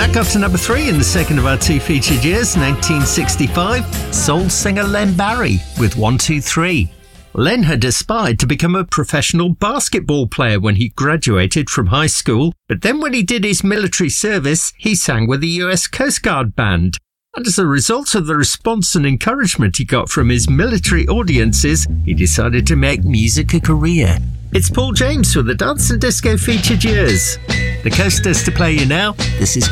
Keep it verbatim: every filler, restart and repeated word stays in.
That got to number three in the second of our two featured years, nineteen sixty-five. Soul singer Len Barry with one two three. Len had aspired to become a professional basketball player when he graduated from high school, but then when he did his military service, he sang with the U S Coast Guard Band. And as a result of the response and encouragement he got from his military audiences, he decided to make music a career. It's Paul James with the Dance and Disco featured years. The Coasters to play you now. This is